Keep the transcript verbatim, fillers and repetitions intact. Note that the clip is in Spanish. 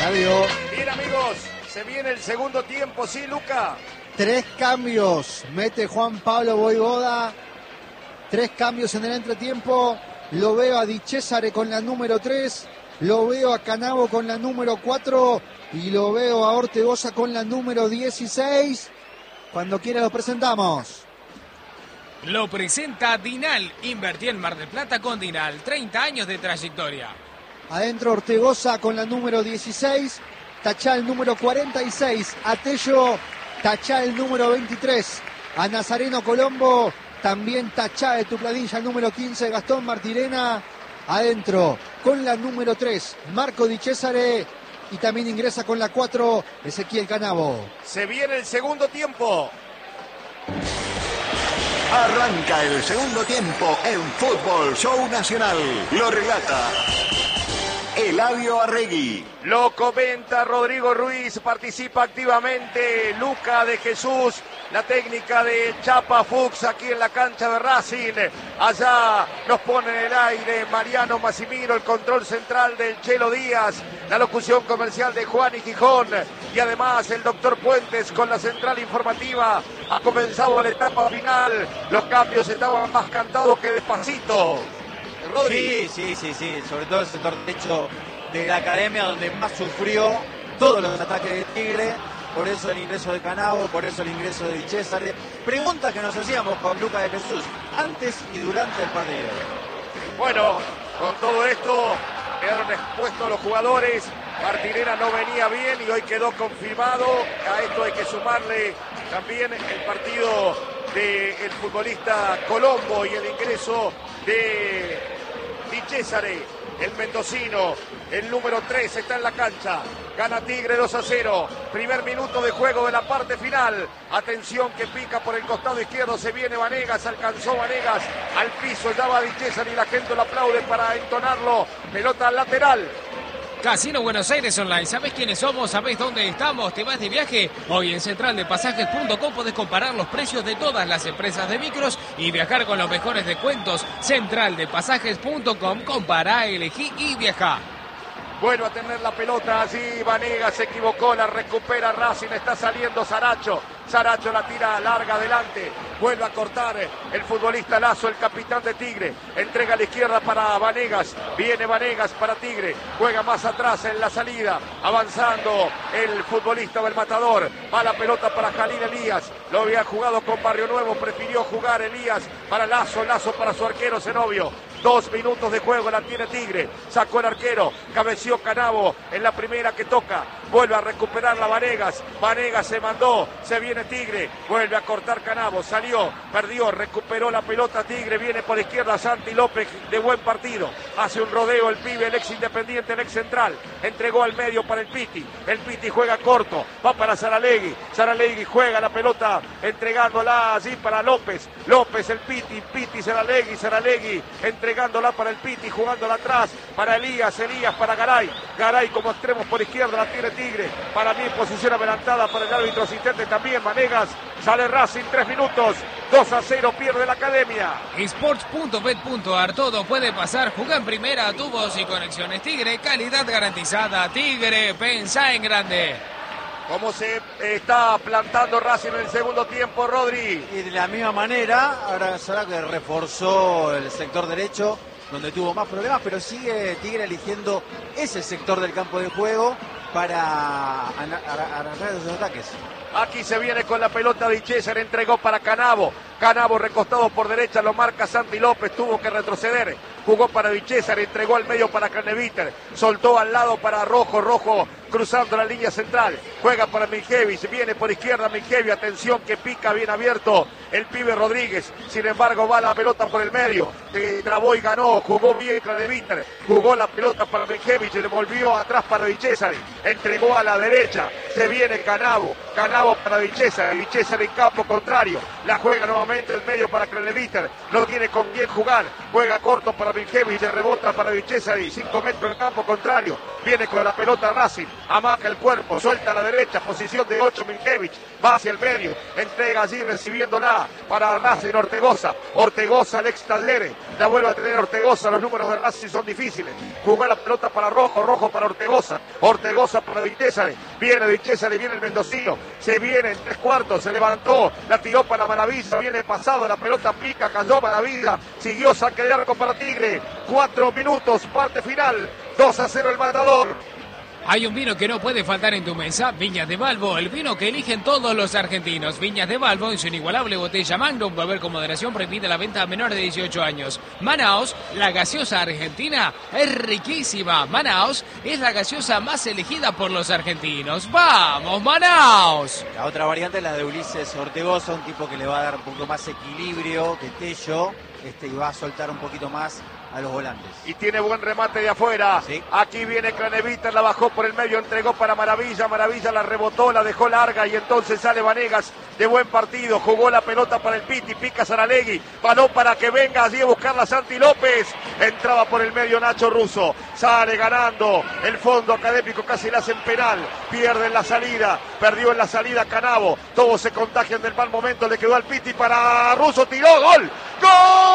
Flavio. Bien, amigos, se viene el segundo tiempo, ¿sí, Luca? Tres cambios, mete Juan Pablo Voivoda. Tres cambios en el entretiempo. Lo veo a Di Cesare con la número tres. Lo veo a Canavo con la número cuatro. Y lo veo a Ortegoza con la número dieciséis. Cuando quiera lo presentamos. Lo presenta Dinal. Invertí en Mar del Plata con Dinal. treinta años de trayectoria. Adentro Ortegoza con la número dieciséis. Tachá el número cuarenta y seis. A Tello. Tachá el número veintitrés. A Nazareno Colombo. También tachá de tu planilla el número quince. Gastón Martirena. Adentro con la número tres. Marco Di Cesare. Y también ingresa con la cuatro. Ezequiel Canavo. Se viene el segundo tiempo. Arranca el segundo tiempo en Fútbol Show Nacional. Lo relata Eladio Arregui. Lo comenta Rodrigo Ruiz, participa activamente Luca de Jesús, la técnica de Chapa Fuchs aquí en la cancha de Racing. Allá nos pone en el aire Mariano Massimiro, el control central del Chelo Díaz, la locución comercial de Juan y Gijón y además el doctor Puentes con la central informativa. Ha comenzado la etapa final, los cambios estaban más cantados que despacito. Sí, sí, sí, sí, sobre todo el sector derecho de la academia donde más sufrió todos los ataques de Tigre, por eso el ingreso de Canavo, por eso el ingreso de Di Cesare. Preguntas que nos hacíamos con Luca de Jesús antes y durante el partido. Bueno, con todo esto quedaron expuestos los jugadores. Martirena no venía bien y hoy quedó confirmado. A esto hay que sumarle también el partido del futbolista Colombo y el ingreso de Di Cesare, el mendocino, el número tres está en la cancha. Gana Tigre dos a cero. Primer minuto de juego de la parte final. Atención que pica por el costado izquierdo. Se viene Vanegas. Alcanzó Vanegas al piso. Ya va Di Cesare y la gente lo aplaude para entonarlo. Pelota lateral. Casino Buenos Aires Online. ¿Sabés quiénes somos? ¿Sabés dónde estamos? ¿Te vas de viaje? Hoy en central de pasajes punto com podés comparar los precios de todas las empresas de micros y viajar con los mejores descuentos. central de pasajes punto com. Compará, elegí y viajá. Vuelve a tener la pelota allí. Vanegas se equivocó, la recupera Racing. Está saliendo Saracho. Saracho la tira larga adelante. Vuelve a cortar el futbolista Lazo, el capitán de Tigre. Entrega a la izquierda para Vanegas. Viene Vanegas para Tigre. Juega más atrás en la salida. Avanzando el futbolista del Matador. Va la pelota para Jalil Elías. Lo había jugado con Barrio Nuevo. Prefirió jugar Elías para Lazo. Lazo para su arquero Zenobio. Dos minutos de juego la tiene Tigre. Sacó el arquero. Cabeció Canavo en la primera que toca. Vuelve a recuperar la Vanegas. Vanegas se mandó. Se viene Tigre. Vuelve a cortar Canavo. Salió. Perdió. Recuperó la pelota Tigre. Viene por izquierda Santi López de buen partido. Hace un rodeo el pibe, el ex Independiente, el ex Central. Entregó al medio para el Piti. El Piti juega corto. Va para Saralegui. Saralegui juega la pelota entregándola allí para López. López, el Piti. Piti, Saralegui. Saralegui entregándola para el Piti. Jugándola atrás para Elías. Elías para Garay. Garay como extremo por izquierda la tiene Tigre. Para mí posición adelantada para el árbitro asistente también. Vanegas. Sale Racing, tres minutos. dos a cero pierde la academia. Sports punto bet punto ar. Todo puede pasar. Juega en primera. Tubos y conexiones Tigre. Calidad garantizada. Tigre. Pensá en grande. ¿Cómo se está plantando Racing en el segundo tiempo, Rodri? Y de la misma manera, ahora será que reforzó el sector derecho, donde tuvo más problemas, pero sigue Tigre eligiendo ese sector del campo de juego para arrancar esos ataques. Aquí se viene con la pelota Di Cesare, entregó para Canavo. Canavo recostado por derecha, lo marca Santi López, tuvo que retroceder. Jugó para Di Cesare, entregó al medio para Craneviter. Soltó al lado para Rojo, Rojo cruzando la línea central. Juega para Miljevic, viene por izquierda Miljevic, atención que pica bien abierto el pibe Rodríguez. Sin embargo va la pelota por el medio. Eh, trabó y ganó, jugó bien Craneviter. Jugó la pelota para Miljevic, le volvió atrás para Di Cesare. Entregó a la derecha, se viene Canavo. Canavo para Di Cesare, Di Cesare en campo contrario. La juega nuevamente el medio para Craneviter. No tiene con quién jugar. Juega corto para Miljevic, rebota para Di Cesare. Cinco metros en campo contrario. Viene con la pelota Racing. amaca el cuerpo, suelta a la derecha, posición de ocho, Minkevich, va hacia el medio, entrega allí recibiéndola para Racing Ortegoza, Ortegoza, Alex Talere, la vuelve a tener Ortegoza, los números de Racing son difíciles, jugó la pelota para Rojo, Rojo para Ortegoza, Ortegoza para Di Cesare, viene Di Cesare, viene el mendocino, se viene en tres cuartos, se levantó, la tiró para Maravilla, viene pasado, la pelota pica, cayó Maravilla, siguió saque de arco para Tigre, cuatro minutos, parte final, dos a cero el Matador. Hay un vino que no puede faltar en tu mesa, Viñas de Balbo, el vino que eligen todos los argentinos. Viñas de Balbo en su inigualable botella Magnum, beber con moderación, prohibida la venta a menores de dieciocho años. Manaos, la gaseosa argentina, es riquísima. Manaos es la gaseosa más elegida por los argentinos. ¡Vamos, Manaos! La otra variante es la de Ulises Ortegoza, un tipo que le va a dar un poco más equilibrio que Tello, este, y va a soltar un poquito más a los volantes. Y tiene buen remate de afuera. Sí. Aquí viene Craneviter, la bajó por el medio, entregó para Maravilla. Maravilla la rebotó, la dejó larga y entonces sale Vanegas de buen partido. Jugó la pelota para el Piti, pica Saralegui. Balón para que venga allí a buscarla Santi López. Entraba por el medio Nacho Russo. Sale ganando el Fondo Académico, casi le hacen penal. Pierde en la salida, perdió en la salida Canavo. Todos se contagian del mal momento, le quedó al Piti para Russo, tiró, gol. ¡Gol!